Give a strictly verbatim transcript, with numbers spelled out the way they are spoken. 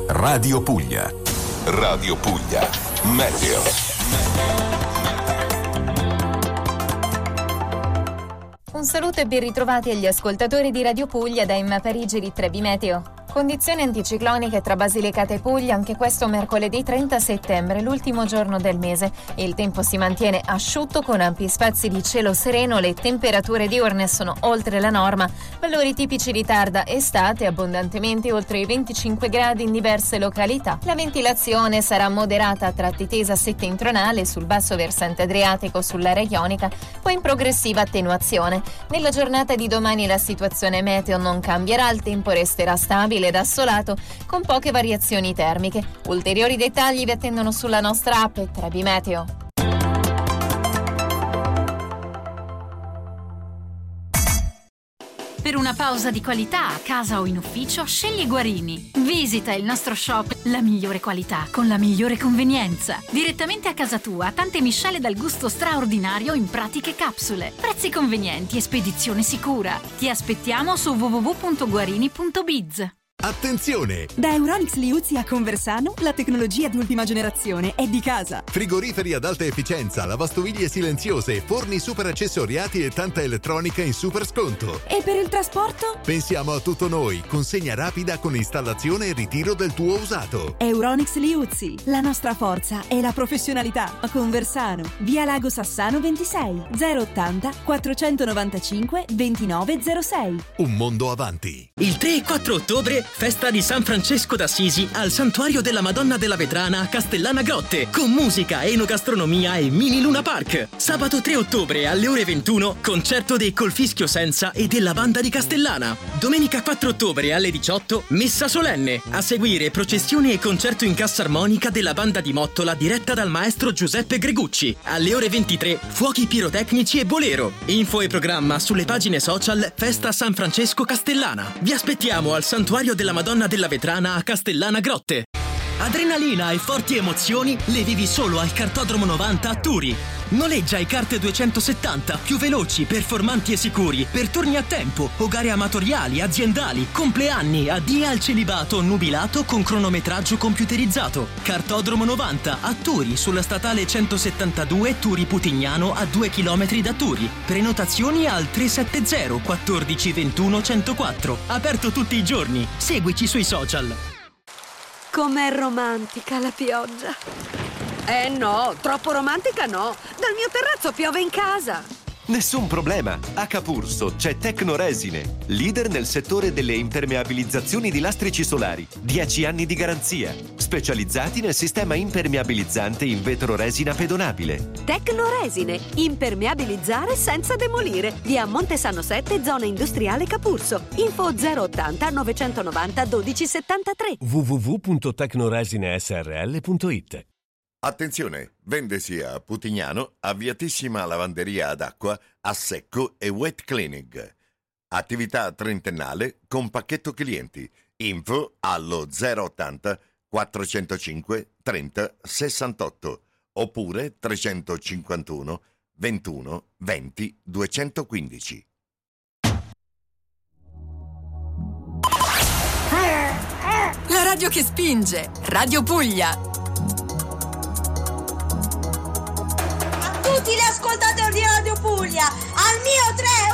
Radio Puglia. Radio Puglia. Meteo. Un saluto e ben ritrovati agli ascoltatori di Radio Puglia da Emma Parigi di Trebi Meteo. Condizioni anticicloniche tra Basilicata e Puglia anche questo mercoledì trenta settembre, l'ultimo giorno del mese. Il tempo si mantiene asciutto con ampi spazi di cielo sereno, le temperature diurne sono oltre la norma, valori tipici di tarda estate abbondantemente oltre i venticinque gradi in diverse località. La ventilazione sarà moderata a tratti tesa settentrionale sul basso versante adriatico sull'area ionica, poi in progressiva attenuazione. Nella giornata di domani la situazione meteo non cambierà, il tempo resterà stabile ed assolato con poche variazioni termiche. Ulteriori dettagli vi attendono sulla nostra app Trebi Meteo. Per una pausa di qualità a casa o in ufficio, scegli Guarini. Visita il nostro shop, la migliore qualità con la migliore convenienza. Direttamente a casa tua, tante miscele dal gusto straordinario in pratiche capsule. Prezzi convenienti e spedizione sicura. Ti aspettiamo su w w w punto guarini punto biz. Attenzione! Da Euronics Liuzzi a Conversano, la tecnologia di ultima generazione è di casa. Frigoriferi ad alta efficienza, lavastoviglie silenziose, forni super accessoriati e tanta elettronica in super sconto. E per il trasporto? Pensiamo a tutto noi, consegna rapida con installazione e ritiro del tuo usato. Euronics Liuzzi, la nostra forza è la professionalità. A Conversano, via Lago Sassano ventisei, zero ottanta quattrocentonovantacinque ventinove zero sei. Un mondo avanti. Il tre e quattro ottobre festa di San Francesco d'Assisi al Santuario della Madonna della Vetrana a Castellana Grotte, con musica, enogastronomia e mini Luna Park. Sabato tre ottobre alle ore ventuno, concerto dei Colfischio Senza e della Banda di Castellana. Domenica quattro ottobre alle diciotto, messa solenne. A seguire processione e concerto in cassa armonica della Banda di Mottola diretta dal maestro Giuseppe Gregucci. Alle ore ventitré, fuochi pirotecnici e bolero. Info e programma sulle pagine social Festa San Francesco Castellana. Vi aspettiamo al Santuario della Madonna della Vetrana a Castellana Grotte. Adrenalina e forti emozioni le vivi solo al Kartodromo novanta a Turi. Noleggia i kart duecentosettanta più veloci, performanti e sicuri per turni a tempo o gare amatoriali, aziendali, compleanni, addii al celibato nubilato con cronometraggio computerizzato. Kartodromo novanta a Turi sulla statale centosettantadue Turi Putignano a due chilometri da Turi. Prenotazioni al tre sette zero quattordici ventuno centoquattro. Aperto tutti i giorni. Seguici sui social. Com'è romantica la pioggia. Eh no, troppo romantica no. Dal mio terrazzo piove in casa. Nessun problema. A Capurso c'è Tecnoresine, leader nel settore delle impermeabilizzazioni di lastrici solari. dieci anni di garanzia. Specializzati nel sistema impermeabilizzante in vetro resina pedonabile. Tecnoresine, impermeabilizzare senza demolire. Via Montesano sette, zona industriale Capurso. Info zero ottanta novecentonovanta dodici settantatré. w w w punto tecnoresinesrl punto it. Attenzione, vendesi a Putignano, avviatissima lavanderia ad acqua, a secco e wet cleaning. Attività trentennale con pacchetto clienti. Info allo zero ottanta quattrocentocinque trenta sessantotto oppure trecentocinquantuno ventuno venti duecentoquindici. La radio che spinge, Radio Puglia. Tutti gli ascoltatori di Radio Puglia, al mio tre